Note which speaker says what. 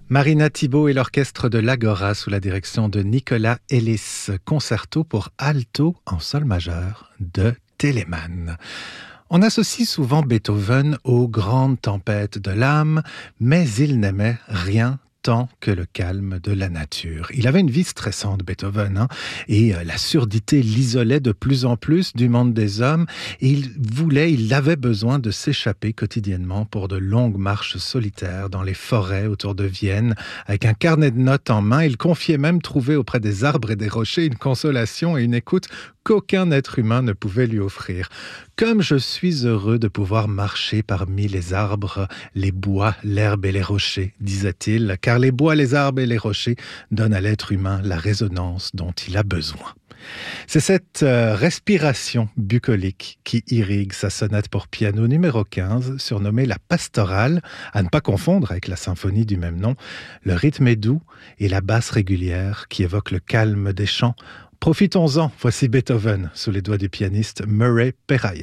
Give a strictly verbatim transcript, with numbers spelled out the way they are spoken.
Speaker 1: Marina Thibault et l'orchestre de l'Agora sous la direction de Nicolas Ellis, concerto pour alto en sol majeur de Telemann. On associe souvent Beethoven aux grandes tempêtes de l'âme, mais il n'aimait rien tant que le calme de la nature. Il avait une vie stressante, Beethoven, hein, et la surdité l'isolait de plus en plus du monde des hommes, et il voulait, il avait besoin de s'échapper quotidiennement pour de longues marches solitaires dans les forêts autour de Vienne. Avec un carnet de notes en main, il confiait même trouver auprès des arbres et des rochers une consolation et une écoute qu'aucun être humain ne pouvait lui offrir. Comme je suis heureux de pouvoir marcher parmi les arbres, les bois, l'herbe et les rochers, disait-il, car les bois, les arbres et les rochers donnent à l'être humain la résonance dont il a besoin. C'est cette euh, respiration bucolique qui irrigue sa sonate pour piano numéro quinze, surnommée la pastorale, à ne pas confondre avec la symphonie du même nom. Le rythme est doux et la basse régulière qui évoque le calme des chants. Profitons-en, voici Beethoven sous les doigts du pianiste Murray Perahia.